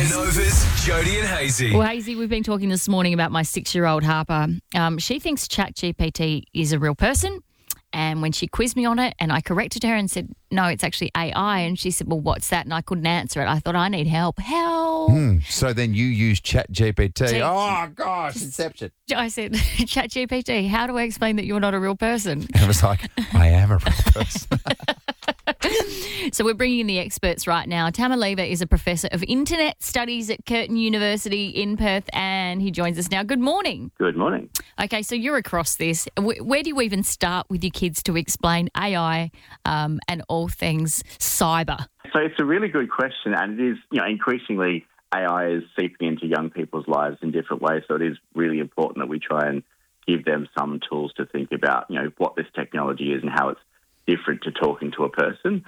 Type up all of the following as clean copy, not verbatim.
Nova's Jody and Hazy. Well, Hazy, we've been talking this morning about my 6-year-old Harper. She thinks ChatGPT is a real person. And when she quizzed me on it and I corrected her and said, no, it's actually AI. And she said, well, what's that? And I couldn't answer it. I thought, I need help. Help. So then you use ChatGPT. Oh, gosh, inception. I said, ChatGPT, how do I explain that you're not a real person? And it was like, I am a real person. So we're bringing in the experts right now. Tamer Lever is a professor of internet studies at Curtin University in Perth, and he joins us now. Good morning. Good morning. Okay, so you're across this. Where do you even start with your kids to explain AI and all things cyber? So it's a really good question, and it is, increasingly AI is seeping into young people's lives in different ways. So it is really important that we try and give them some tools to think about, what this technology is and how it's different to talking to a person.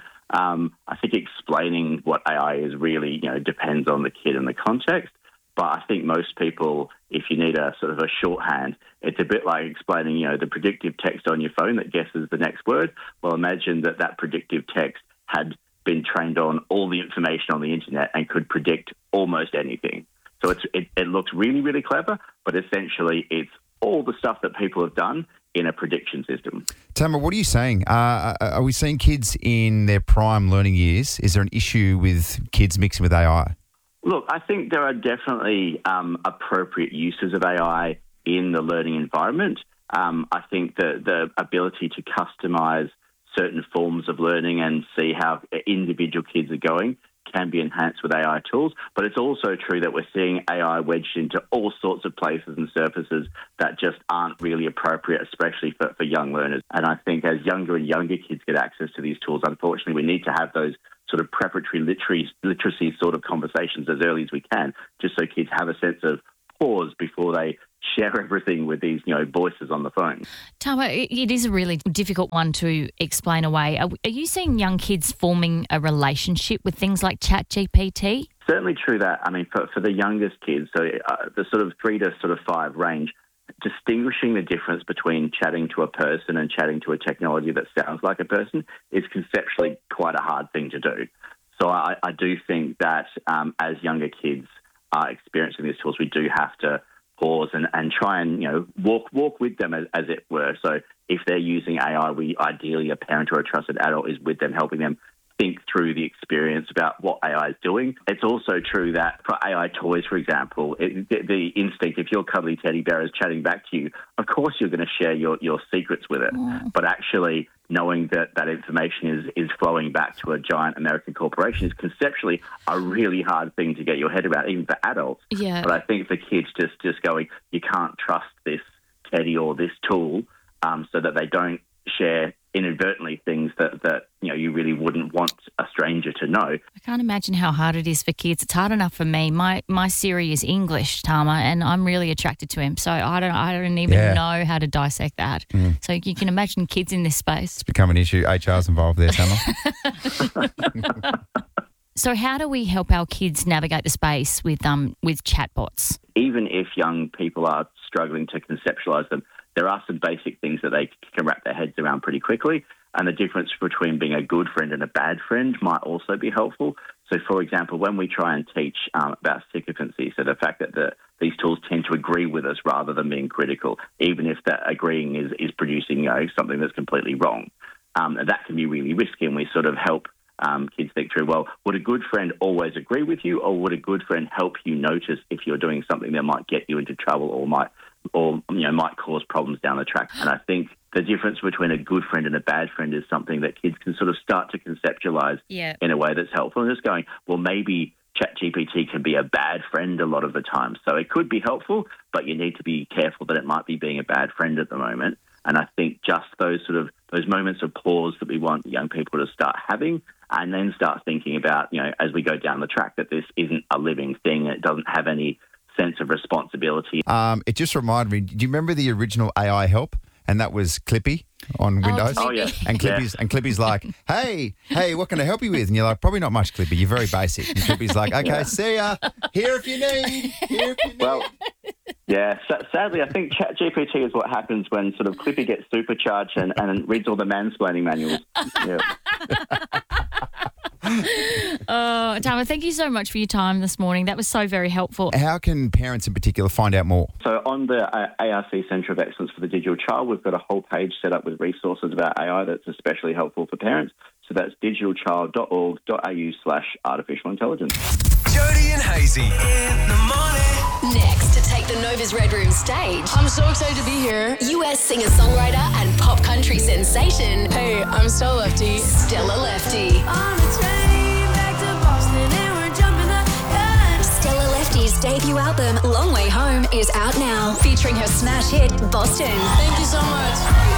I think explaining what AI is really, depends on the kid and the context. But I think most people, if you need a sort of a shorthand, it's a bit like explaining, the predictive text on your phone that guesses the next word. Well, imagine that predictive text had been trained on all the information on the internet and could predict almost anything. So it looks really, really clever, but essentially it's all the stuff that people have done in a prediction system. Tamer, what are you saying? Are we seeing kids in their prime learning years? Is there an issue with kids mixing with AI? Look, I think there are definitely appropriate uses of AI in the learning environment. I think the ability to customize certain forms of learning and see how individual kids are going can be enhanced with AI tools. But it's also true that we're seeing AI wedged into all sorts of places and surfaces that just aren't really appropriate, especially for young learners. And I think as younger and younger kids get access to these tools, unfortunately, we need to have those sort of preparatory literacy sort of conversations as early as we can, just so kids have a sense of pause before they share everything with these, voices on the phone. Tamer, it is a really difficult one to explain away. Are you seeing young kids forming a relationship with things like ChatGPT? Certainly true that. I mean, for the youngest kids, so the sort of 3 to sort of 5 range, distinguishing the difference between chatting to a person and chatting to a technology that sounds like a person is conceptually quite a hard thing to do. So I do think that as younger kids are experiencing these tools, we do have to pause and try and, walk with them as it were. So if they're using AI, ideally a parent or a trusted adult is with them, helping them think through the experience about what AI is doing. It's also true that for AI toys, for example, the instinct, if your cuddly teddy bear is chatting back to you, of course you're going to share your secrets with it. But actually knowing that information is flowing back to a giant American corporation is conceptually a really hard thing to get your head around, even for adults. Yeah. But I think for kids just going, you can't trust this teddy or this tool so that they don't share inadvertently things that you really wouldn't want a stranger to know. I can't imagine how hard it is for kids. It's hard enough for me. My Siri is English, Tamer, and I'm really attracted to him. So I don't even know how to dissect that. So you can imagine kids in this space. It's become an issue. HR's involved there, Tamer. So how do we help our kids navigate the space with chatbots? Even if young people are struggling to conceptualise them, there are some basic things that they can wrap their heads around pretty quickly. And the difference between being a good friend and a bad friend might also be helpful. So, for example, when we try and teach about sycophancy, so the fact that these tools tend to agree with us rather than being critical, even if that agreeing is producing something that's completely wrong, that can be really risky. And we sort of help kids think through, well, would a good friend always agree with you, or would a good friend help you notice if you're doing something that might get you into trouble or might cause problems down the track? And I think the difference between a good friend and a bad friend is something that kids can sort of start to conceptualize in a way that's helpful. And just going, well, maybe ChatGPT can be a bad friend a lot of the time. So it could be helpful, but you need to be careful that it might be being a bad friend at the moment. And I think just those moments of pause that we want young people to start having, and then start thinking about, as we go down the track, that this isn't a living thing. It doesn't have any sense of responsibility. It just reminded me, do you remember the original AI help? And that was Clippy on Windows. Oh, yeah. And Clippy's like, hey, what can I help you with? And you're like, probably not much, Clippy. You're very basic. And Clippy's like, okay, see ya. Here if you need. Well, yeah, sadly, I think ChatGPT is what happens when sort of Clippy gets supercharged and reads all the mansplaining manuals. Yeah. Tama, thank you so much for your time this morning. That was so very helpful. How can parents in particular find out more? So on the ARC Centre of Excellence for the Digital Child, we've got a whole page set up with resources about AI that's especially helpful for parents. So that's digitalchild.org.au/artificial intelligence. Jody and Hazy in the morning. Next, to take the Nova's Red Room stage, I'm so excited to be here. US singer-songwriter and pop country sensation, Hey, I'm Stella Lefty. Stella Lefty. Stella Lefty's debut album, Long Way Home, is out now, featuring her smash hit, Boston. Thank you so much.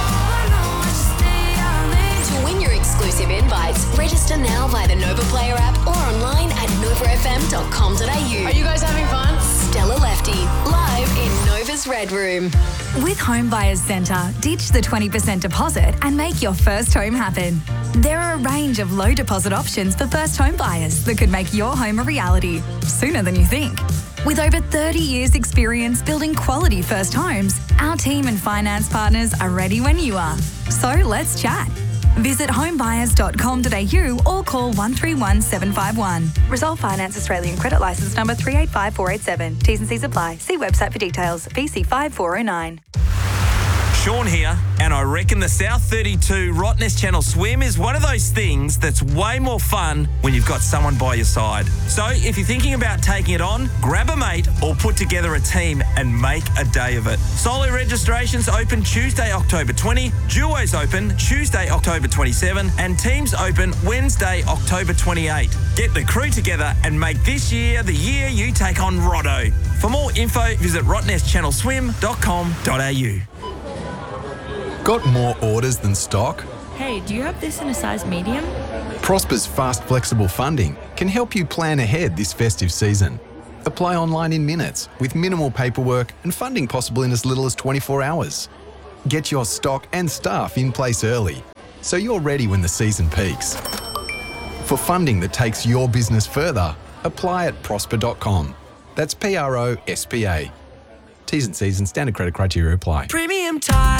To win your exclusive invites, register now via the Nova Player app or online at novafm.com.au. Are you guys having fun? Stella Lefty, live in Nova's Red Room. With Home Buyers Centre, ditch the 20% deposit and make your first home happen. There are a range of low deposit options for first home buyers that could make your home a reality sooner than you think. With over 30 years' experience building quality first homes, our team and finance partners are ready when you are. So let's chat. Visit homebuyers.com.au or call 131 751. Resolve Finance Australian Credit Licence number 385487. T's and C's apply. See website for details. VC 5409. Sean here, and I reckon the South 32 Rottnest Channel Swim is one of those things that's way more fun when you've got someone by your side. So if you're thinking about taking it on, grab a mate or put together a team and make a day of it. Solo registrations open Tuesday, October 20, duos open Tuesday, October 27, and teams open Wednesday, October 28. Get the crew together and make this year the year you take on Rotto. For more info, visit rottnestchannelswim.com.au. Got more orders than stock? Hey, do you have this in a size medium? Prosper's fast, flexible funding can help you plan ahead this festive season. Apply online in minutes with minimal paperwork and funding possible in as little as 24 hours. Get your stock and staff in place early so you're ready when the season peaks. For funding that takes your business further, apply at prosper.com. That's PROSPA. T's and C's and standard credit criteria apply. Premium time.